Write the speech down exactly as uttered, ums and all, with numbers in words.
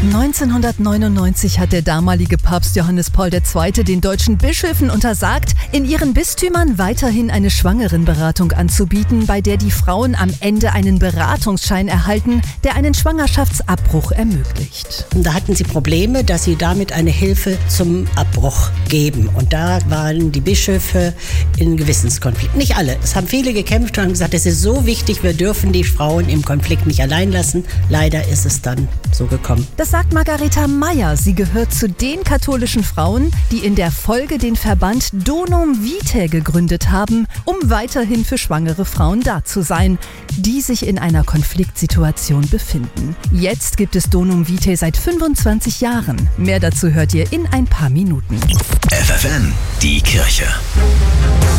neunzehnhundertneunundneunzig hat der damalige Papst Johannes Paul der Zweite den deutschen Bischöfen untersagt, in ihren Bistümern weiterhin eine Schwangerenberatung anzubieten, bei der die Frauen am Ende einen Beratungsschein erhalten, der einen Schwangerschaftsabbruch ermöglicht. Da hatten sie Probleme, dass sie damit eine Hilfe zum Abbruch geben. Und da waren die Bischöfe in Gewissenskonflikt. Nicht alle. Es haben viele gekämpft und haben gesagt, es ist so wichtig, wir dürfen die Frauen im Konflikt nicht allein lassen. Leider ist es dann so gekommen. Das sagt Margareta Meyer. Sie gehört zu den katholischen Frauen, die in der Folge den Verband Donum Vitae gegründet haben, um weiterhin für schwangere Frauen da zu sein, die sich in einer Konfliktsituation befinden. Jetzt gibt es Donum Vitae seit fünfundzwanzig Jahren. Mehr dazu hört ihr in ein paar Minuten. F F N, die Kirche.